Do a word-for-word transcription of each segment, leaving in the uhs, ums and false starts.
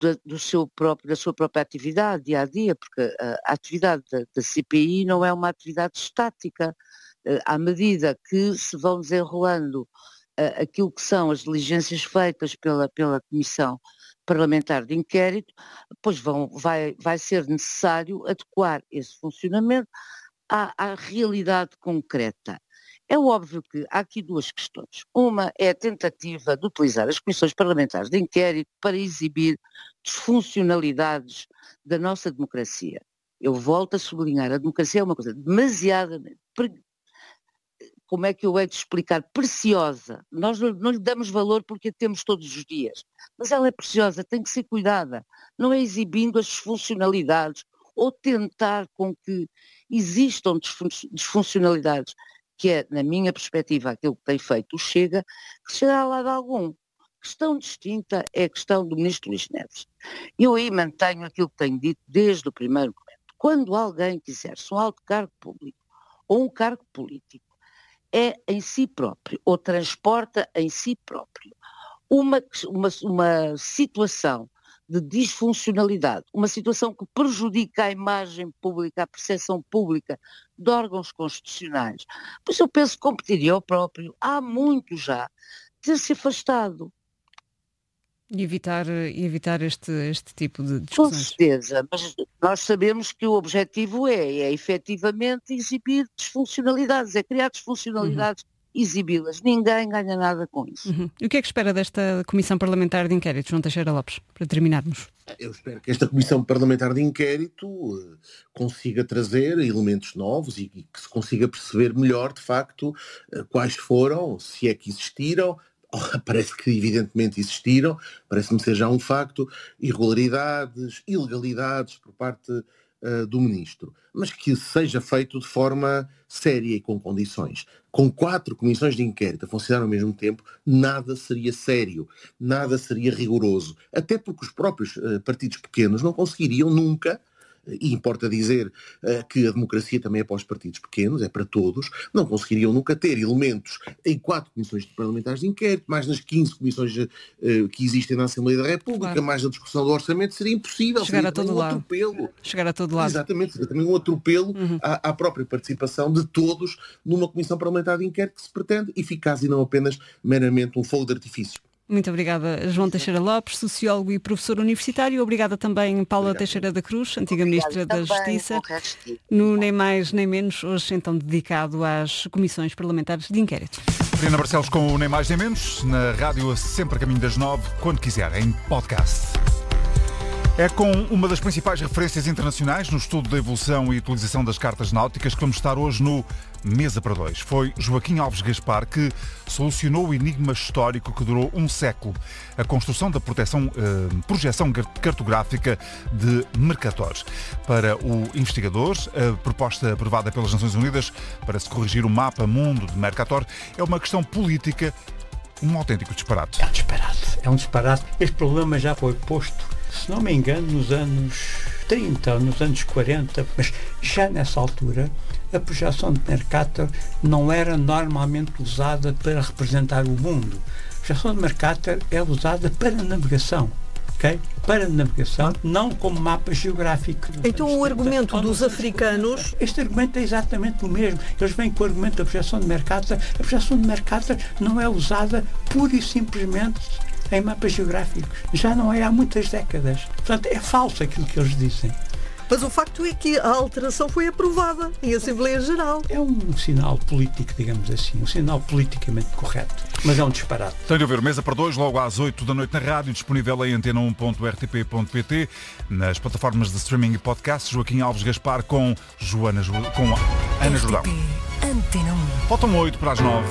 da, do seu próprio, da sua própria atividade, dia a dia, porque a, a atividade da, da C P I não é uma atividade estática. À medida que se vão desenrolando uh, aquilo que são as diligências feitas pela, pela Comissão Parlamentar de Inquérito, pois vão, vai, vai ser necessário adequar esse funcionamento à, à realidade concreta. É óbvio que há aqui duas questões. Uma é a tentativa de utilizar as comissões parlamentares de inquérito para exibir disfuncionalidades da nossa democracia. Eu volto a sublinhar, a democracia é uma coisa demasiadamente, como é que eu hei de explicar, preciosa. Nós não, não lhe damos valor porque a temos todos os dias, mas ela é preciosa, tem que ser cuidada. Não é exibindo as disfuncionalidades ou tentar com que existam disfuncionalidades, que é, na minha perspectiva, aquilo que tem feito o Chega, que chegará lá de algum. Questão distinta é a questão do ministro Luís Neves. Eu aí mantenho aquilo que tenho dito desde o primeiro momento. Quando alguém quiser um alto cargo público ou um cargo político, é em si próprio, ou transporta em si próprio uma, uma, uma situação de disfuncionalidade, uma situação que prejudica a imagem pública, a percepção pública de órgãos constitucionais, pois eu penso que competiria ao próprio, há muito já, ter-se afastado. E evitar, e evitar este, este tipo de discussões. Com certeza, mas nós sabemos que o objetivo é, é efetivamente exibir disfuncionalidades, é criar disfuncionalidades, uhum. exibi-las. Ninguém ganha nada com isso. Uhum. E o que é que espera desta Comissão Parlamentar de Inquérito, João Teixeira Lopes, para terminarmos? Eu espero que esta Comissão Parlamentar de Inquérito uh, consiga trazer elementos novos e, e que se consiga perceber melhor, de facto, uh, quais foram, se é que existiram. Parece que evidentemente existiram, parece-me ser já um facto, irregularidades, ilegalidades por parte uh, do Ministro, mas que seja feito de forma séria e com condições. Com quatro comissões de inquérito a funcionar ao mesmo tempo, nada seria sério, nada seria rigoroso, até porque os próprios uh, partidos pequenos não conseguiriam nunca. E importa dizer uh, que a democracia também é para os partidos pequenos, é para todos, não conseguiriam nunca ter elementos em quatro comissões parlamentares de inquérito, mais nas quinze comissões uh, que existem na Assembleia da República, claro. Mais a discussão do orçamento, seria impossível. Chegar seria a todo um lado. atropelo. Chegar a todo lado. Exatamente, seria também um atropelo uhum. à, à própria participação de todos numa comissão parlamentar de inquérito que se pretende eficaz e não apenas meramente um fogo de artifício. Muito obrigada, João Teixeira Lopes, sociólogo e professor universitário. Obrigada também, Paula Obrigado. Teixeira da Cruz, antiga Obrigado Ministra da também, Justiça, no Nem Mais Nem Menos, hoje então dedicado às comissões parlamentares de inquérito. Mariana Barcelos com o Nem Mais Nem Menos, na rádio sempre a caminho das nove, quando quiser, em podcast. É com uma das principais referências internacionais no estudo da evolução e utilização das cartas náuticas que vamos estar hoje no Mesa para Dois. Foi Joaquim Alves Gaspar que solucionou o enigma histórico que durou um século, a construção da proteção, eh, projeção cartográfica de Mercator. Para o investigador, a proposta aprovada pelas Nações Unidas para se corrigir o mapa mundo de Mercator é uma questão política, um autêntico disparate. É um disparate. É um disparate. Este problema já foi posto, se não me engano, nos anos trinta, nos anos quarenta, mas já nessa altura a projeção de Mercator não era normalmente usada para representar o mundo. A projeção de Mercator é usada para navegação. Okay? Para navegação, não como mapa geográfico. Então o argumento dos africanos... Este argumento é exatamente o mesmo. Eles vêm com o argumento da projeção de Mercator. A projeção de Mercator não é usada pura e simplesmente em mapas geográficos. Já não é há muitas décadas. Portanto, é falso aquilo que eles dizem. Mas o facto é que a alteração foi aprovada em Assembleia Geral. É um sinal político, digamos assim, um sinal politicamente correto, mas é um disparate. Tem de haver Mesa para Dois, logo às oito da noite na rádio, disponível em antena um ponto r t p ponto p t, nas plataformas de streaming e podcast. Joaquim Alves Gaspar com, Joana, com Ana Jordão. Antena um. Faltam oito para as nove.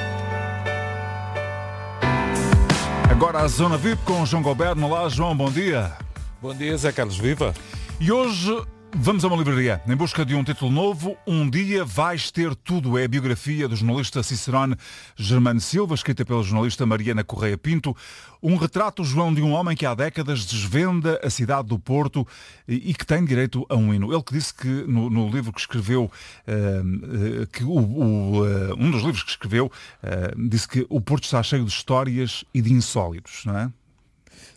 Agora a Zona V I P com João Galberno. Olá, João, bom dia. Bom dia, Zé Carlos, viva. E hoje vamos a uma livraria em busca de um título novo. Um dia vais ter tudo. É a biografia do jornalista Cicerone Germano Silva, escrita pela jornalista Mariana Correia Pinto. Um retrato, João, de um homem que há décadas desvenda a cidade do Porto e, e que tem direito a um hino. Ele que disse que no, no livro que escreveu, uh, uh, que o, o, uh, um dos livros que escreveu, uh, disse que o Porto está cheio de histórias e de insólitos, não é?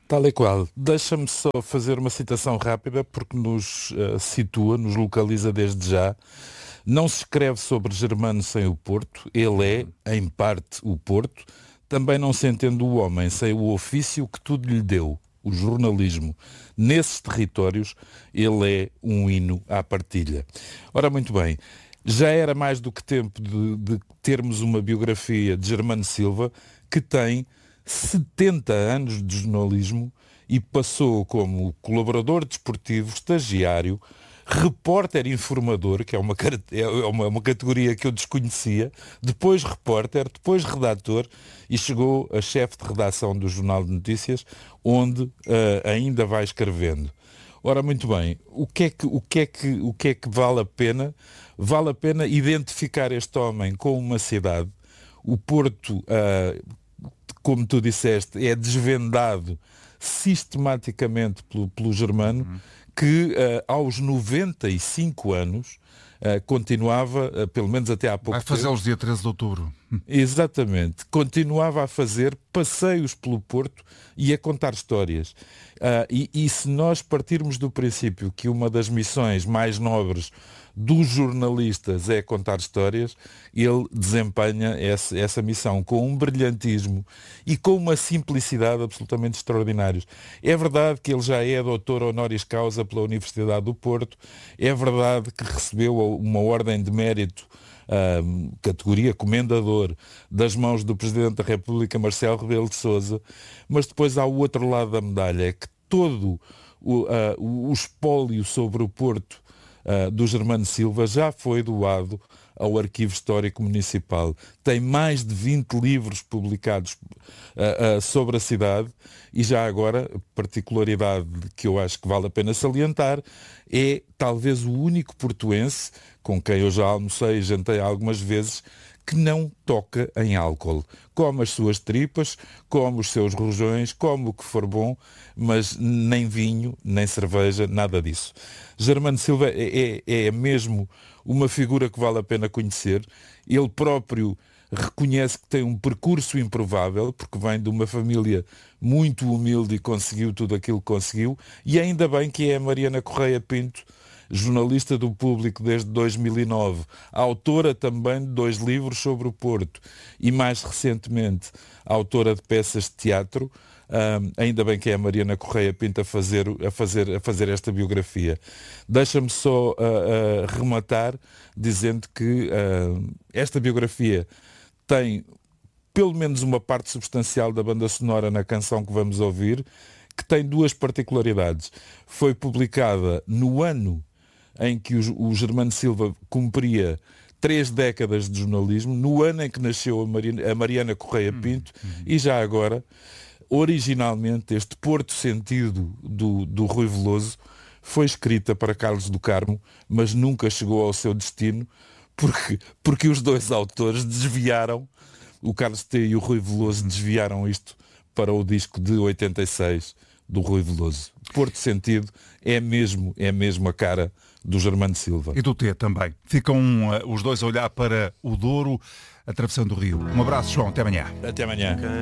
Tal e qual. Deixa-me só fazer uma citação rápida porque nos uh, situa, nos localiza desde já. Não se escreve sobre Germano sem o Porto. Ele é, em parte, o Porto. Também não se entende o homem sem o ofício que tudo lhe deu, o jornalismo. Nesses territórios, ele é um hino à partilha. Ora, muito bem. Já era mais do que tempo de, de termos uma biografia de Germano Silva que tem setenta anos de jornalismo e passou como colaborador desportivo, estagiário, repórter informador, que é uma, é uma, uma categoria que eu desconhecia, depois repórter, depois redator e chegou a chefe de redação do Jornal de Notícias, onde uh, ainda vai escrevendo. Ora, muito bem, o que, é que, o, que é que, o que é que vale a pena? Vale a pena identificar este homem com uma cidade. O Porto, uh, como tu disseste, é desvendado sistematicamente pelo, pelo Germano, uhum. que uh, aos noventa e cinco anos uh, continuava, uh, pelo menos até há pouco Vai fazer tempo, os dia treze de outubro. Exatamente. Continuava a fazer passeios pelo Porto e a contar histórias. Uh, e, e se nós partirmos do princípio que uma das missões mais nobres dos jornalistas é contar histórias, ele desempenha essa, essa missão com um brilhantismo e com uma simplicidade absolutamente extraordinários. É verdade que ele já é doutor honoris causa pela Universidade do Porto, é verdade que recebeu uma ordem de mérito, Uh, categoria comendador, das mãos do Presidente da República, Marcelo Rebelo de Sousa, mas depois há o outro lado da medalha, é que todo o, uh, o espólio sobre o Porto uh, do Germano Silva já foi doado ao Arquivo Histórico Municipal. Tem mais de vinte livros publicados uh, uh, sobre a cidade e já agora, particularidade que eu acho que vale a pena salientar, é talvez o único portuense com quem eu já almocei e jantei algumas vezes, que não toca em álcool. Come as suas tripas, come os seus rojões, come o que for bom, mas nem vinho, nem cerveja, nada disso. Germano Silva é, é, é mesmo uma figura que vale a pena conhecer. Ele próprio reconhece que tem um percurso improvável, porque vem de uma família muito humilde e conseguiu tudo aquilo que conseguiu, e ainda bem que é a Mariana Correia Pinto, jornalista do Público desde dois mil e nove, autora também de dois livros sobre o Porto e, mais recentemente, autora de peças de teatro. Um, ainda bem que é a Mariana Correia Pinto a fazer, a fazer, a fazer esta biografia. Deixa-me só uh, uh, rematar dizendo que uh, esta biografia tem pelo menos uma parte substancial da banda sonora na canção que vamos ouvir, que tem duas particularidades. Foi publicada no ano em que o, o Germano Silva cumpria três décadas de jornalismo, no ano em que nasceu a Mariana, a Mariana Correia Pinto, hum, hum. e já agora, originalmente, este Porto Sentido do, do Rui Veloso foi escrita para Carlos do Carmo, mas nunca chegou ao seu destino, porque, porque os dois autores desviaram, o Carlos T e o Rui Veloso desviaram isto para o disco de oitenta e seis do Rui Veloso. Porto Sentido é mesmo, é mesmo a cara do Germano Silva. E do T também. Ficam uh, os dois a olhar para o Douro, atravessando o rio. Um abraço, João. Até amanhã. Até amanhã.